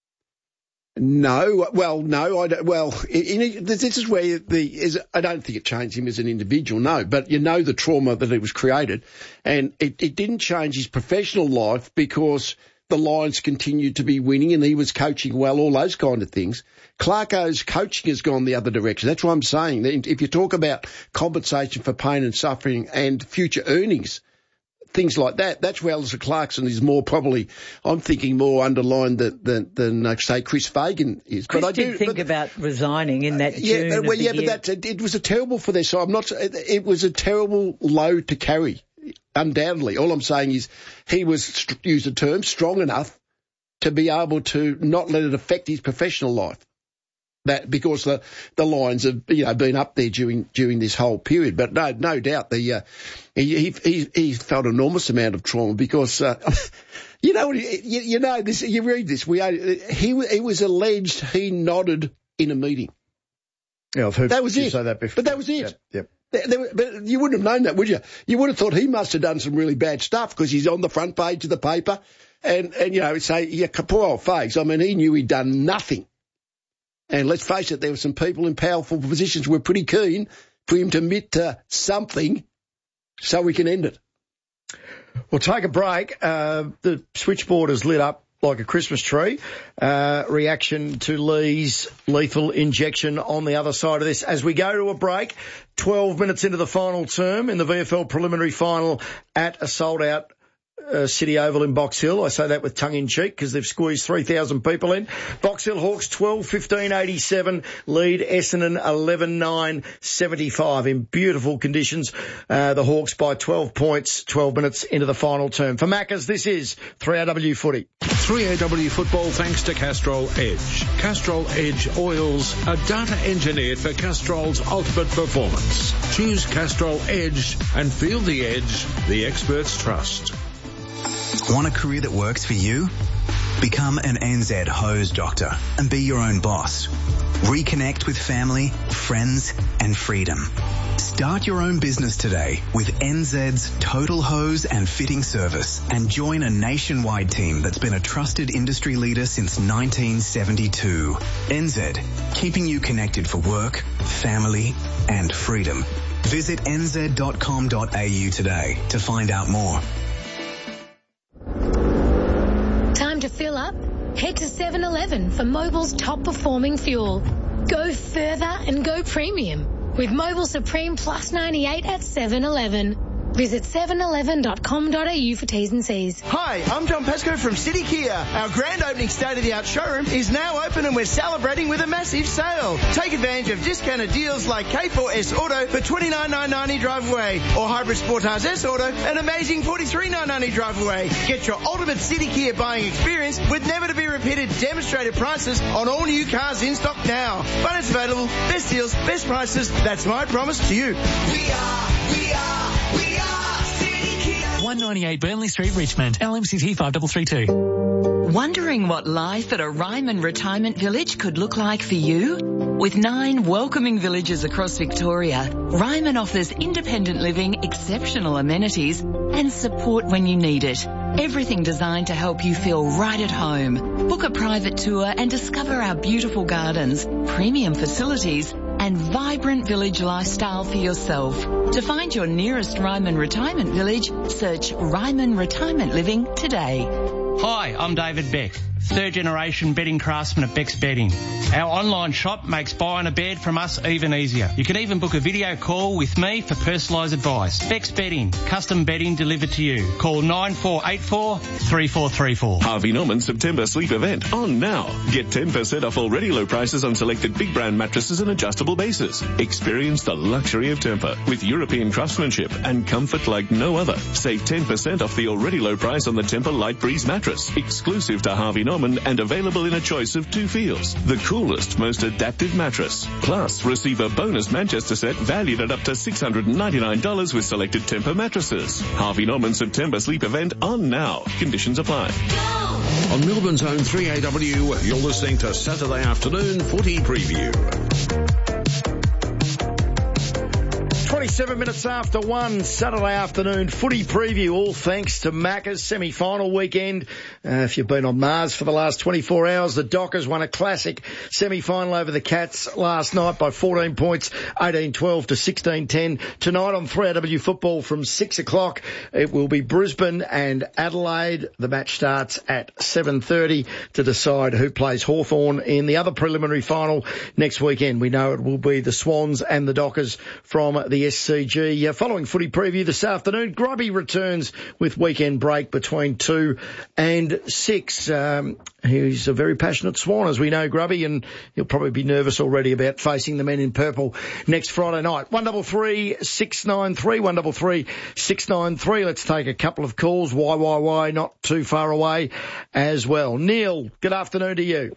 No, well, no, I don't, well, in, in, this is where the, is, I don't think it changed him as an individual, no, but you know the trauma that it was created, and it, it didn't change his professional life because the Lions continued to be winning and he was coaching well, all those kind of things. Clarko's coaching has gone the other direction. That's what I'm saying. If you talk about compensation for pain and suffering and future earnings, things like that, that's where Alistair Clarkson is more probably, I'm thinking, more underlined than, than, than uh, say, Chris Fagan is. Chris but I did do think but, about resigning in that uh, yeah, June but, of well, the yeah, year. but that's, it was a terrible for their side. I'm not, it, it was a terrible load to carry, undoubtedly. All I'm saying is he was, use the term, strong enough to be able to not let it affect his professional life. That because the the Lions have, you know, been up there during during this whole period, but no no doubt the uh, he, he he felt an enormous amount of trauma because uh, you know you, you know this you read this we he he was alleged he nodded in a meeting. Yeah, I've heard that was you it. say that before. But that was it. Yep. yep. There, there, but you wouldn't have known that, would you? You would have thought he must have done some really bad stuff because he's on the front page of the paper, and and you know say yeah, poor old Fags. I mean, he knew he'd done nothing. And let's face it, there were some people in powerful positions who were pretty keen for him to admit to something so we can end it. We'll take a break. Uh, the switchboard is lit up like a Christmas tree. Uh, reaction to Lee's lethal injection on the other side of this. As we go to a break, twelve minutes into the final term in the V F L preliminary final at a sold-out Uh, City Oval in Box Hill. I say that with tongue in cheek because they've squeezed three thousand people in. Box Hill Hawks twelve fifteen eighty-seven lead Essendon eleven nine seventy-five in beautiful conditions. Uh, the Hawks by twelve points, twelve minutes into the final term. For Maccas, this is three A W Footy. three A W Football thanks to Castrol Edge. Castrol Edge oils are data engineered for Castrol's ultimate performance. Choose Castrol Edge and feel the edge the experts trust. Want a career that works for you? Become an N Z hose doctor and be your own boss. Reconnect with family, friends, and freedom. Start your own business today with N Z's Total Hose and Fitting Service and join a nationwide team that's been a trusted industry leader since nineteen seventy-two. N Z, keeping you connected for work, family, and freedom. Visit n z dot com dot a u today to find out more. Time to fill up? Head to seven eleven for Mobil's top performing fuel. Go further and go premium with Mobil Supreme Plus ninety-eight at seven eleven. Visit seven eleven dot com dot a u for T's and C's. Hi, I'm John Pascoe from City Kia. Our grand opening state-of-the-art showroom is now open and we're celebrating with a massive sale. Take advantage of discounted deals like K four S Auto for twenty-nine thousand nine hundred dollars drive away or Hybrid Sportage S Auto an amazing forty-three thousand nine hundred dollars drive away. Get your ultimate City Kia buying experience with never-to-be-repeated demonstrated prices on all new cars in stock now. Finance available, best deals, best prices. That's my promise to you. We are, we are, we are. one ninety-eight Burnley Street, Richmond. L M C T five three three two. Wondering what life at a Ryman retirement village could look like for you? With nine welcoming villages across Victoria, Ryman offers independent living, exceptional amenities, and support when you need it. Everything designed to help you feel right at home. Book a private tour and discover our beautiful gardens, premium facilities, and vibrant village lifestyle for yourself. To find your nearest Ryman retirement village, search Ryman Retirement Living today. Hi, I'm David Beck, third generation bedding craftsman at Bex Bedding. Our online shop makes buying a bed from us even easier. You can even book a video call with me for personalised advice. Bex Bedding, custom bedding delivered to you. Call nine four eight four, three four three four. Harvey Norman September sleep event on now. Get ten percent off already low prices on selected big brand mattresses and adjustable bases. Experience the luxury of Tempur with European craftsmanship and comfort like no other. Save ten percent off the already low price on the Tempur Light Breeze mattress, exclusive to Harvey Norman and available in a choice of two feels. The coolest, most adaptive mattress. Plus, receive a bonus Manchester set valued at up to six hundred ninety-nine dollars with selected Tempur mattresses. Harvey Norman September sleep event on now. Conditions apply. On Melbourne's own three A W, you're listening to Saturday Afternoon Footy Preview. twenty-seven minutes after one, Saturday afternoon footy preview, all thanks to Macca's semi-final weekend. Uh, if you've been on Mars for the last twenty-four hours, the Dockers won a classic semi-final over the Cats last night by fourteen points, eighteen twelve to sixteen ten. Tonight on three A W football from six o'clock, it will be Brisbane and Adelaide. The match starts at seven thirty to decide who plays Hawthorn in the other preliminary final next weekend. We know it will be the Swans and the Dockers from the S C G. Uh, following footy preview this afternoon, Grubby returns with weekend break between two and six. Um, he's a very passionate Swan, as we know, Grubby, and he'll probably be nervous already about facing the men in purple next Friday night. one double three six nine three, one double three six nine three. Let's take a couple of calls. Why, why, why? Not too far away as well. Neil, good afternoon to you.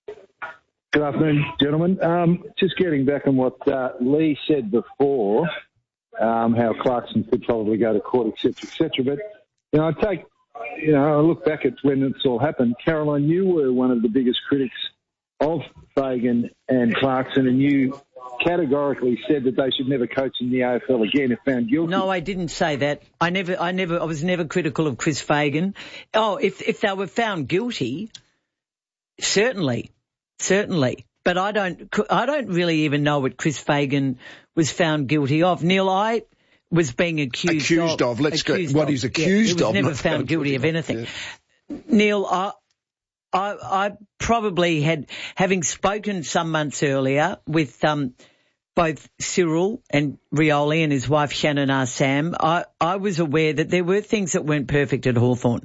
Good afternoon, gentlemen. Um, just getting back on what uh, Lee said before, um, how Clarkson could probably go to court, et cetera, et cetera. But, you know, I take, you know, I look back at when this all happened. Caroline, you were one of the biggest critics of Fagan and Clarkson, and you categorically said that they should never coach in the A F L again if found guilty. No, I didn't say that. I never, I never, I was never critical of Chris Fagan. Oh, if if they were found guilty, certainly. Certainly, but I don't. I don't really even know what Chris Fagan was found guilty of. Neil, I was being accused, accused of. of let's accused go. What of, he's accused yeah, of. He was never found guilty of anything. Yeah. Neil, I, I, I probably had, having spoken some months earlier with um, both Cyril and Rioli and his wife Shannon Arsam, I, I was aware that there were things that weren't perfect at Hawthorn.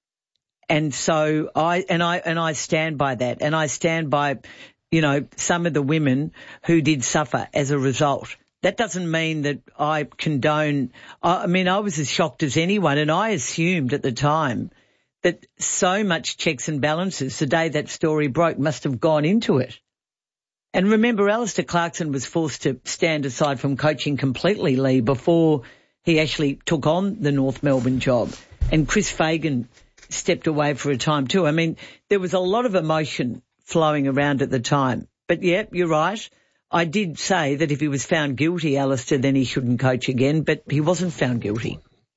And so I, and I, and I stand by that. And I stand by, you know, some of the women who did suffer as a result. That doesn't mean that I condone, I mean, I was as shocked as anyone, and I assumed at the time that so much checks and balances the day that story broke must have gone into it. And remember, Alistair Clarkson was forced to stand aside from coaching completely, Lee, before he actually took on the North Melbourne job. And Chris Fagan stepped away for a time too. I mean, there was a lot of emotion flowing around at the time. But yeah, you're right. I did say that if he was found guilty, Alistair, then he shouldn't coach again, but he wasn't found guilty.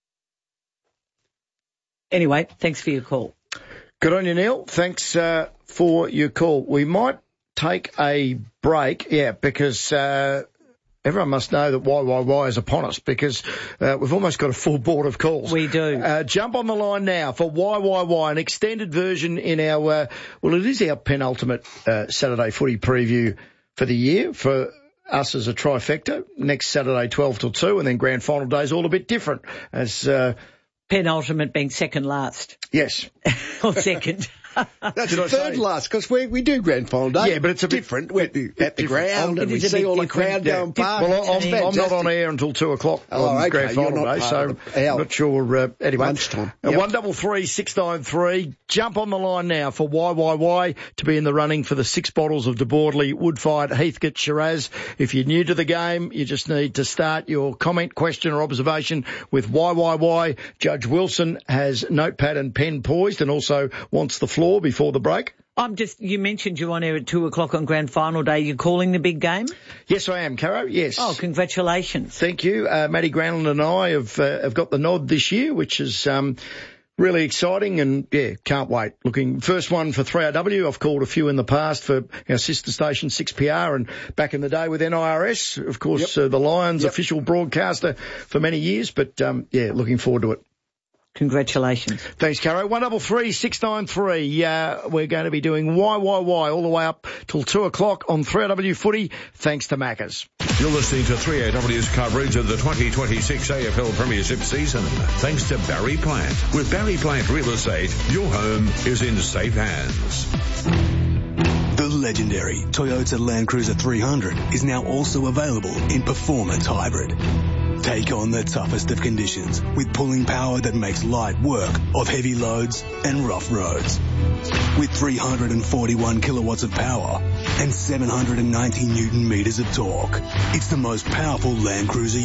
Anyway, thanks for your call. Good on you, Neil. Thanks uh, for your call. We might take a break, yeah, because uh, everyone must know that Y Y Y is upon us, because uh, we've almost got a full board of calls. We do. Uh, jump on the line now for Y Y Y, an extended version in our, uh, well, it is our penultimate uh, Saturday footy preview for the year. For us as a trifecta, next Saturday twelve till two, and then grand final day is all a bit different. As uh, penultimate being second last. Yes. Or second. That's the third last, because we we do grand final day. Yeah, but it's a different. Bit, We're at the ground, and we see all the crowd yeah. going past. Well, I'm, I'm not on air until two o'clock oh, on okay. grand final day, so I'm not sure. Uh, anyway, lunchtime. Yep. One double three six nine three. Jump on the line now for Y Y Y to be in the running for the six bottles of De Boardley Woodfired Heathcote Shiraz. If you're new to the game, you just need to start your comment, question, or observation with Y Y Y. Judge Wilson has notepad and pen poised, and also wants the floor before the break. I'm just, you mentioned you're on air at two o'clock on grand final day. You're calling the big game? Yes, I am, Caro, yes. Oh, congratulations. Thank you. Uh, Matty Granlund and I have, uh, have got the nod this year, which is, um, really exciting, and yeah, can't wait. Looking, first one for three R W. I've called a few in the past for our sister station six P R, and back in the day with N I R S, of course, yep. uh, the Lions yep. official broadcaster for many years, but, um, yeah, looking forward to it. Congratulations. Thanks, Caro. one double three six nine three. Uh, we're going to be doing Y Y Y all the way up till two o'clock on three A W Footy, thanks to Maccas. You're listening to three A W's coverage of the twenty twenty-six A F L Premiership season, thanks to Barry Plant. With Barry Plant Real Estate, your home is in safe hands. The legendary Toyota Land Cruiser three hundred is now also available in Performance Hybrid. Take on the toughest of conditions with pulling power that makes light work of heavy loads and rough roads. With three hundred forty-one kilowatts of power and seven hundred ninety newton meters of torque, it's the most powerful Land Cruiser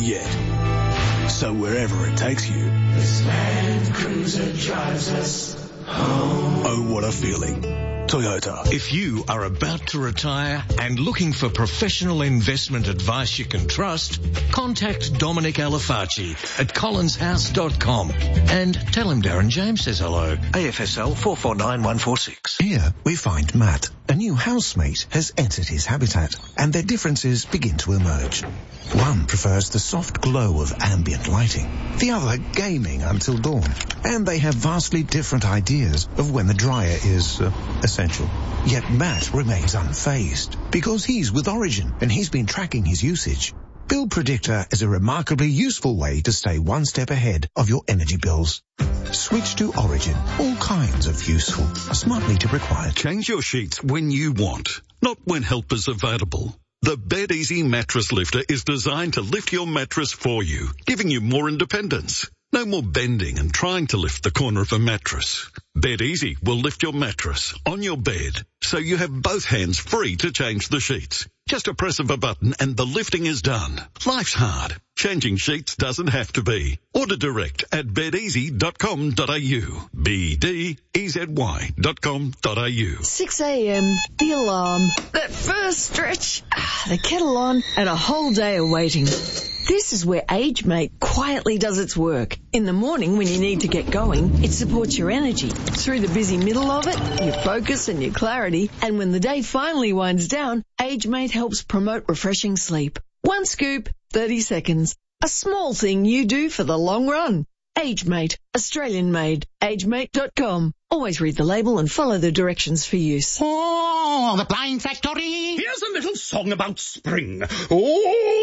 yet. So wherever it takes you, this Land Cruiser drives us home. Oh, what a feeling. Toyota. If you are about to retire and looking for professional investment advice you can trust, contact Dominic Alifacci at collins house dot com and tell him Darren James says hello. A F S L four four nine one four six. Here we find Matt. A new housemate has entered his habitat and their differences begin to emerge. One prefers the soft glow of ambient lighting, the other gaming until dawn, and they have vastly different ideas of when the dryer is uh, essential. Yet Matt remains unfazed because he's with Origin and he's been tracking his usage. Bill Predictor is a remarkably useful way to stay one step ahead of your energy bills. Switch to Origin. All kinds of useful. Smart meter required. Change your sheets when you want, not when help is available. The Bed Easy Mattress Lifter is designed to lift your mattress for you, giving you more independence. No more bending and trying to lift the corner of a mattress. Bed Easy will lift your mattress on your bed, so you have both hands free to change the sheets. Just a press of a button and the lifting is done. Life's hard. Changing sheets doesn't have to be. Order direct at bed easy dot com dot a u. B D E Z Y dot com dot a u. six a.m, the alarm, that first stretch, the kettle on, and a whole day of waiting. This is where AgeMate quietly does its work. In the morning when you need to get going, it supports your energy. Through the busy middle of it, your focus and your clarity. And when the day finally winds down, AgeMate helps promote refreshing sleep. One scoop, thirty seconds. A small thing you do for the long run. AgeMate, Australian made. agemate dot com. Always read the label and follow the directions for use. Oh, the Blind Factory! Here's a little song about spring. Oh,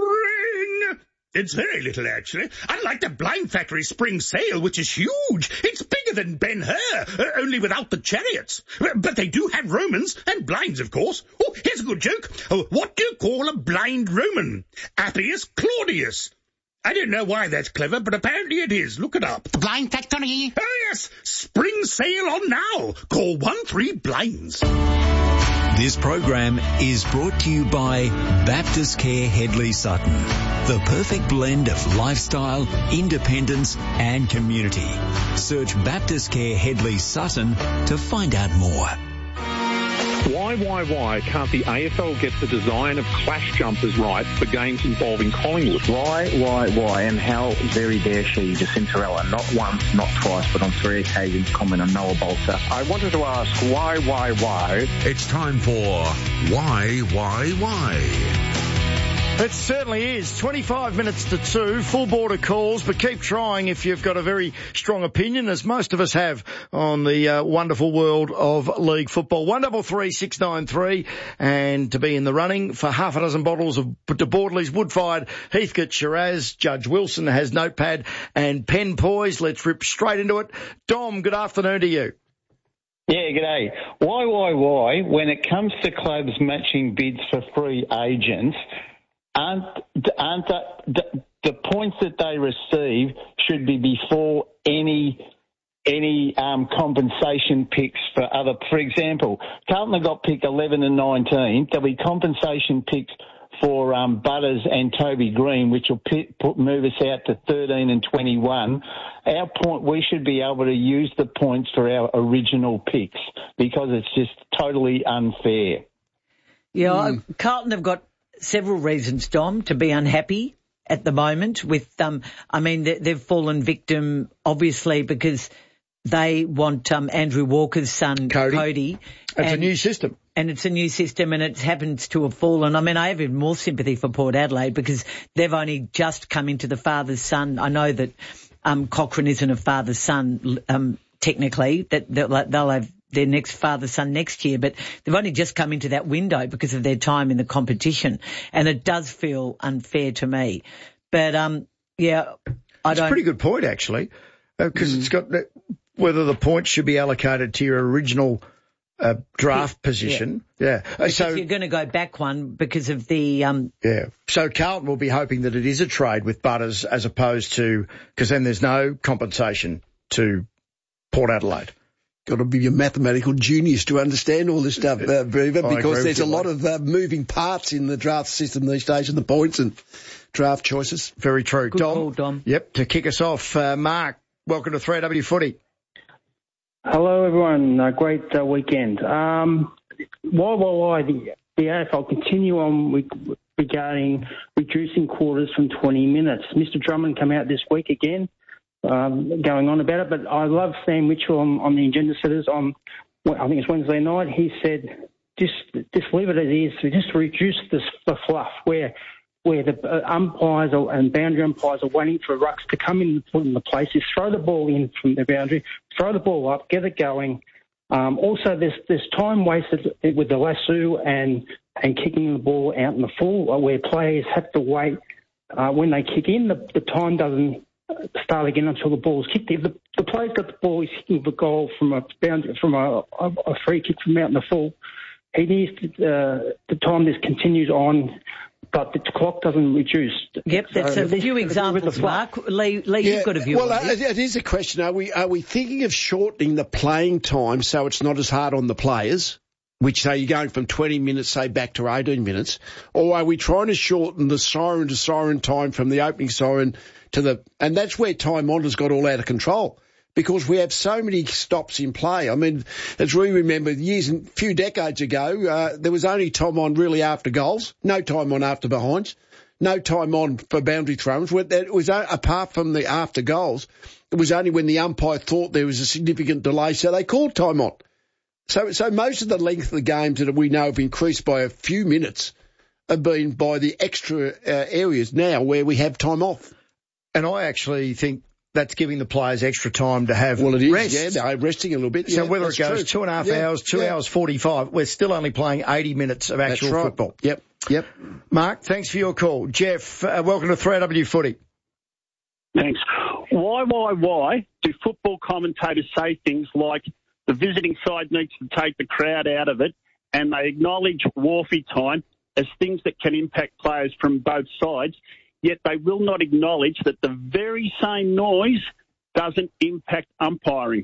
spring! It's very little, actually. Unlike the Blind Factory spring sale, which is huge. It's bigger than Ben-Hur, uh, only without the chariots. But they do have Romans, and blinds, of course. Oh, here's a good joke. Oh, what do you call a blind Roman? Appius Claudius. I don't know why that's clever, but apparently it is. Look it up. The Blind Factory. Oh, yes. Spring sale on now. Call one three blinds. This program is brought to you by Baptist Care Headley Sutton. The perfect blend of lifestyle, independence and community. Search Baptist Care Headley Sutton to find out more. Why, why, why can't the A F L get the design of clash jumpers right for games involving Collingwood? Why, why, why, and how very dare she, Jacintarella, not once, not twice, but on three occasions comment on Noah Bolter? I wanted to ask why, why, why. It's time for Why, Why, Why? It certainly is. twenty-five minutes to two, full border calls, but keep trying if you've got a very strong opinion, as most of us have, on the uh, wonderful world of league football. one double three six nine three, and to be in the running for half a dozen bottles of De Bordeley's Wood-Fired Heathcote Shiraz. Judge Wilson has notepad and pen poised. Let's rip straight into it. Dom, good afternoon to you. Yeah, g'day. Why, why, why, when it comes to clubs matching bids for free agents, Aren't, aren't the, the, the points that they receive should be before any any um, compensation picks for other. For example, Carlton have got pick eleven and nineteen. There'll be compensation picks for um, Butters and Toby Green, which will pit, put, move us out to thirteen and twenty-one. Our point, we should be able to use the points for our original picks because it's just totally unfair. Yeah, mm. Carlton have got several reasons, Dom, to be unhappy at the moment with, um, I mean, they, they've fallen victim, obviously, because they want um, Andrew Walker's son, Cody. Cody it's and, a new system. And it's a new system, and it happens to have fallen. I mean, I have even more sympathy for Port Adelaide because they've only just come into the father's son. I know that um, Cochrane isn't a father-son um, technically, that they'll, they'll have their next father-son next year, but they've only just come into that window because of their time in the competition, and it does feel unfair to me. But, um, yeah, I It's don't... a pretty good point, actually, because uh, mm. it's got whether the points should be allocated to your original uh, draft position. Yeah. yeah. Because so you're going to go back one because of the... Um, yeah. So Carlton will be hoping that it is a trade with Butters as opposed to... Because then there's no compensation to Port Adelaide. Got to be a mathematical genius to understand all this stuff, uh, Brewer, because there's a lot of uh, moving parts in the draft system these days and the points and draft choices. Very true. Good Dom. call, Dom. Yep, to kick us off, uh, Mark, welcome to three W Footy. Hello, everyone. A great uh, weekend. Um, why, why, why the, the A F L continue on with, regarding reducing quarters from twenty minutes? Mister Drummond came out this week again. Um, going on about it, but I love Sam Mitchell on, on the agenda setters on, I think it's Wednesday night. He said, just just leave it as it is, just reduce this, the fluff where where the uh, umpires are, and boundary umpires are waiting for rucks to come in and put in the place. Is throw the ball in from the boundary, throw the ball up, get it going. Um, also, there's there's time wasted with the lasso and and kicking the ball out in the full, where players have to wait uh, when they kick in. The, the time doesn't start again until the ball is kicked. If the, the player's got the ball, he's kicking the goal from a boundary, from a, a, a free kick from out in the full. He needs to, uh, the time this continues on, but the clock doesn't reduce. Yep, that's so a few examples, Mark. Lee, Lee yeah, you've got a view well, on this. Well, it is a question. Are we are we thinking of shortening the playing time so it's not as hard on the players, which say you're going from twenty minutes, say, back to eighteen minutes, or are we trying to shorten the siren to siren time from the opening siren to the, and that's where time on has got all out of control because we have so many stops in play. I mean, as we remember years and a few decades ago, uh, there was only time on really after goals, no time on after behinds, no time on for boundary throws. It was apart from the after goals, it was only when the umpire thought there was a significant delay, so they called time on. So, so most of the length of the games that we know have increased by a few minutes have been by the extra uh, areas now where we have time off. And I actually think that's giving the players extra time to have well, it is, rest. Yeah, they're resting a little bit. So yeah, whether it goes true. two and a half yeah, hours, two yeah. hours forty-five, we're still only playing eighty minutes of actual that's right. football. Yep, yep. Mark, thanks for your call. Jeff, uh, welcome to three W Footy. Thanks. Why, why, why do football commentators say things like the visiting side needs to take the crowd out of it, and they acknowledge Wharfie time as things that can impact players from both sides, yet they will not acknowledge that the very same noise doesn't impact umpiring?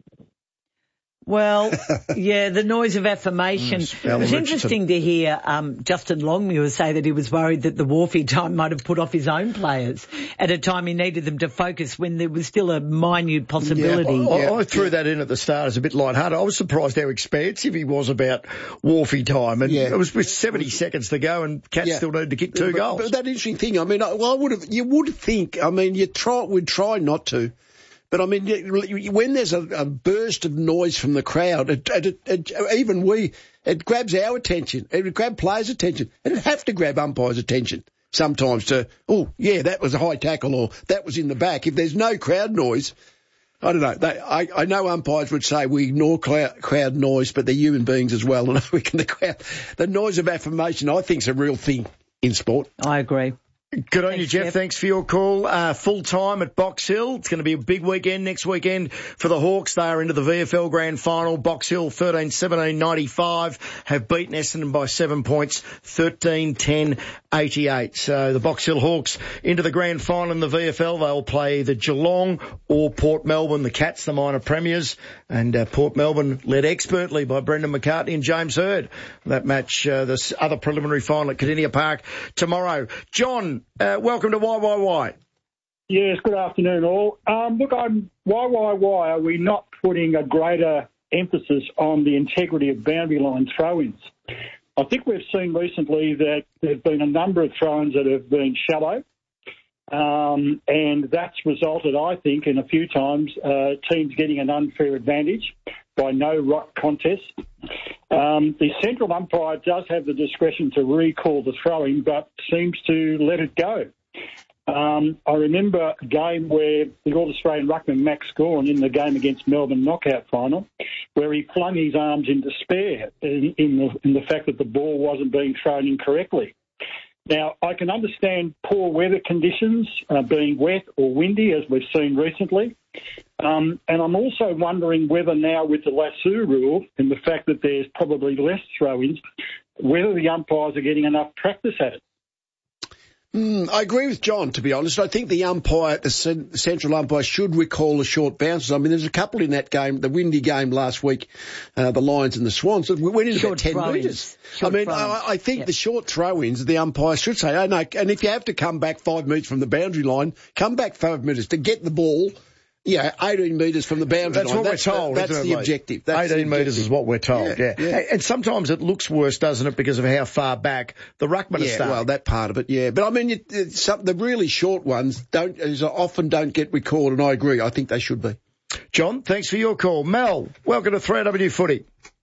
Well, yeah, the noise of affirmation. Mm, it was interesting to hear um, Justin Longmuir say that he was worried that the Wharfie time might have put off his own players at a time he needed them to focus when there was still a minute possibility. Yeah, I, I, I threw that in at the start as a bit lighthearted. I was surprised how expansive he was about Wharfie time. And yeah. it was with seventy seconds to go and Cats yeah. still needed to kick two but, goals. But that interesting thing, I mean, I, well, I would have, you would think, I mean, you try, would try not to. But, I mean, when there's a, a burst of noise from the crowd, it, it, it, even we, it grabs our attention. It would grab players' attention. It would have to grab umpires' attention sometimes to, oh, yeah, that was a high tackle or that was in the back. If there's no crowd noise, I don't know. They, I, I know umpires would say we ignore crowd, crowd noise, but they're human beings as well. And we can, the, crowd, the noise of affirmation, I think, is a real thing in sport. I agree. Good on Thanks, you, Jeff. Jeff. Thanks for your call. Uh, full time at Box Hill. It's going to be a big weekend next weekend for the Hawks. They are into the V F L Grand Final. Box Hill thirteen seventeen ninety-five have beaten Essendon by seven points, thirteen ten eighty-eight. So the Box Hill Hawks into the Grand Final in the V F L. They'll play the Geelong or Port Melbourne, the Cats, the minor premiers. And uh, Port Melbourne led expertly by Brendan McCartney and James Hird. That match, uh, this other preliminary final at Cardinia Park tomorrow. John, Uh, welcome to Y Y Y. Yes, good afternoon all. Um, look, I'm, why, why, why are we not putting a greater emphasis on the integrity of boundary line throw-ins? I think we've seen recently that there have been a number of throw-ins that have been shallow, um, and that's resulted, I think, in a few times uh, teams getting an unfair advantage by no rock contest. Um, the central umpire does have the discretion to recall the throwing, but seems to let it go. Um, I remember a game where the All-Australian ruckman Max Gawn in the game against Melbourne knockout final, where he flung his arms in despair in, in, the, in the fact that the ball wasn't being thrown in correctly. Now, I can understand poor weather conditions, uh, being wet or windy, as we've seen recently. Um, and I'm also wondering whether now with the lasso rule and the fact that there's probably less throw-ins, whether the umpires are getting enough practice at it. Mm, I agree with John, to be honest. I think the umpire, the central umpire, should recall the short bounces. I mean, there's a couple in that game, the windy game last week, uh, the Lions and the Swans. We went in about ten metres. I mean, I, I think yep. the short throw-ins, the umpire should say, oh, no, and if you have to come back five metres from the boundary line, come back five metres to get the ball. Yeah, eighteen metres from the boundary that's line. What that's what we're told. The, that's the it, objective. That's eighteen metres is what we're told, yeah, yeah. yeah. And sometimes it looks worse, doesn't it, because of how far back the ruckman yeah, is starting. Well, that part of it, yeah. But, I mean, you, some, the really short ones don't often don't get recorded, and I agree. I think they should be. John, thanks for your call. Mel, welcome to three W Footy.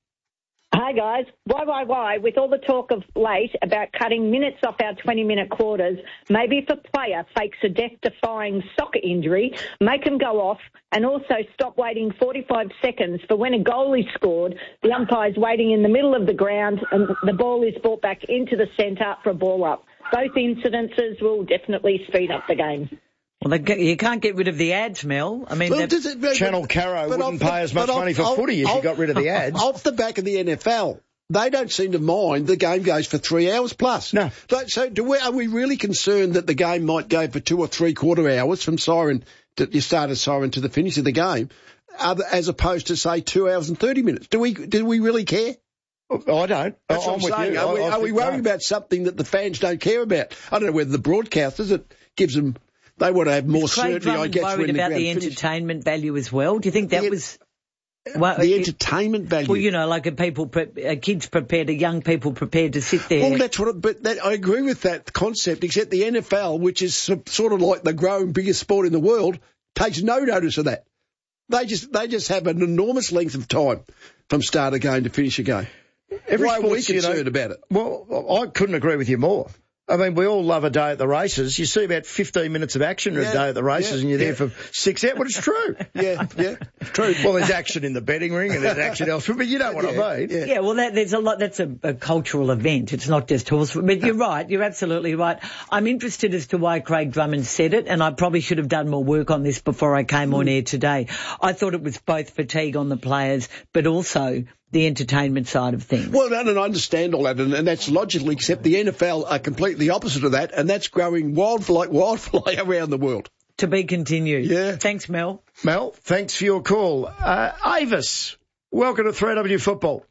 Hi, guys. Why, why, why? With all the talk of late about cutting minutes off our twenty-minute quarters, maybe if a player fakes a death-defying soccer injury, make him go off and also stop waiting forty-five seconds for when a goal is scored, the umpire's waiting in the middle of the ground and the ball is brought back into the centre for a ball up. Both incidences will definitely speed up the game. Well, they, you can't get rid of the ads, Mel. I mean, well, does it, but, Channel Caro but wouldn't off, pay as much off, money for off, footy if off, you got rid of the ads. Off the back of the N F L, they don't seem to mind the game goes for three hours plus. No. So, so do we, are we really concerned that the game might go for two or three quarter hours from siren to you start a siren to the finish of the game, as opposed to say two hours and thirty minutes? Do we do we really care? I don't. That's I'm what I'm saying. with you. Are we, I, I are we worried no. about something that the fans don't care about? I don't know whether the broadcasters, it gives them, they want to have more Is Craig certainty, I Drummond guess, worried when the about the ground entertainment value as well? Do you think that the, was... Well, the it, entertainment value. Well, you know, like are people, pre- are kids prepared, are young people prepared to sit there? Well, that's what. It, but that, I agree with that concept. Except the N F L, which is sort of like the growing biggest sport in the world, takes no notice of that. They just they just have an enormous length of time from start a game to finish a game. Every Why are we sports, you know, concerned about it? Well, I couldn't agree with you more. I mean, we all love a day at the races. You see about fifteen minutes of action yeah, a day at the races yeah, and you're yeah. there for six hours. Well, it's true. yeah, yeah, it's true. Well, there's action in the betting ring and there's action elsewhere, but you know what yeah, I mean. Yeah, yeah well, that, there's a lot, that's a, a cultural event. It's not just horse. But you're right. You're absolutely right. I'm interested as to why Craig Drummond said it, and I probably should have done more work on this before I came mm. on air today. I thought it was both fatigue on the players, but also the entertainment side of things. Well, and I understand all that, and, and that's logically, except the N F L are completely opposite of that, and that's growing wildfire like wildfire around the world. To be continued. Yeah. Thanks, Mel. Mel, thanks for your call. Uh, Avis, welcome to three W Football.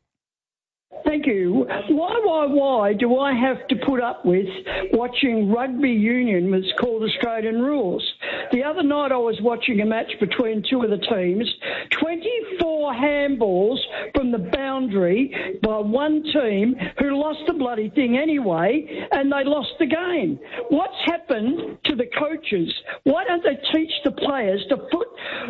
Thank you. Why, why, why do I have to put up with watching rugby union that's called Australian rules? The other night I was watching a match between two of the teams, twenty-four handballs from the boundary by one team who lost the bloody thing anyway, and they lost the game. What's happened to the coaches? Why don't they teach the players to put...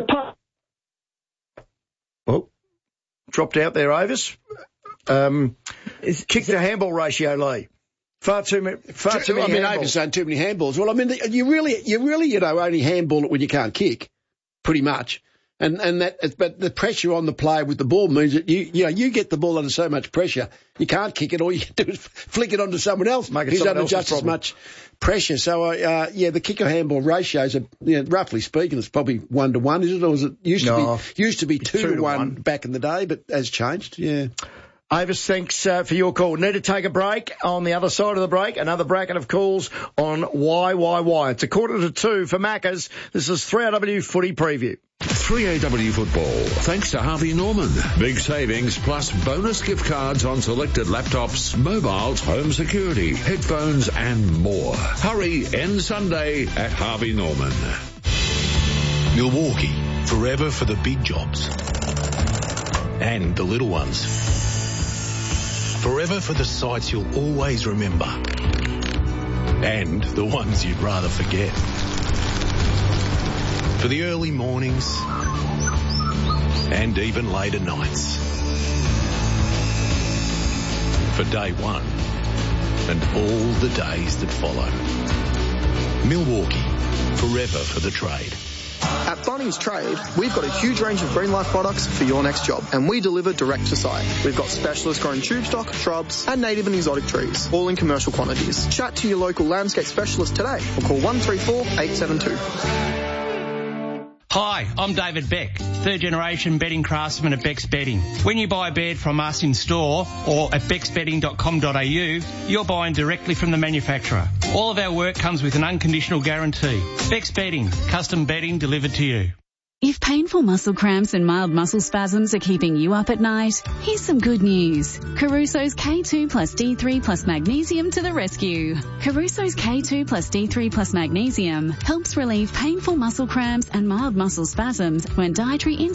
Oh, dropped out there, Avis. Um, kick the handball ratio, Lee. Far too many. Far too many. I mean, handballs. Avis saying too many handballs. Well, I mean, the, you really, you really, you know, only handball it when you can't kick, pretty much. And and that, but the pressure on the player with the ball means that you, you know, you get the ball under so much pressure, you can't kick it. All you can do is flick it onto someone else Make it who's someone under just as much pressure. So, uh, yeah, the kicker handball ratios are, you know, roughly speaking, it's probably one to one, is it? Or is it used no, to be used to be two, two to, to one, one back in the day, but has changed. Yeah. Avis, thanks uh, for your call. Need to take a break. On the other side of the break, another bracket of calls on why, why, why. It's a quarter to two for Maccas. This is three A W Footy Preview. three A W Football, thanks to Harvey Norman. Big savings plus bonus gift cards on selected laptops, mobiles, home security, headphones and more. Hurry, end Sunday at Harvey Norman. Milwaukee, forever for the big jobs and the little ones. Forever for the sights you'll always remember and the ones you'd rather forget. For the early mornings and even later nights. For day one and all the days that follow. Milwaukee, forever for the trade. At Bunnings Trade, we've got a huge range of Green Life products for your next job, and we deliver direct to site. We've got specialist grown tube stock, shrubs, and native and exotic trees, all in commercial quantities. Chat to your local landscape specialist today or call one three four, eight seven two. Hi, I'm David Beck, third generation bedding craftsman at Beck's Bedding. When you buy a bed from us in store or at becks bedding dot com dot a u, you're buying directly from the manufacturer. All of our work comes with an unconditional guarantee. Beck's Bedding, custom bedding delivered to you. If painful muscle cramps and mild muscle spasms are keeping you up at night, here's some good news. Caruso's K two plus D three plus magnesium to the rescue. Caruso's K two plus D three plus magnesium helps relieve painful muscle cramps and mild muscle spasms when dietary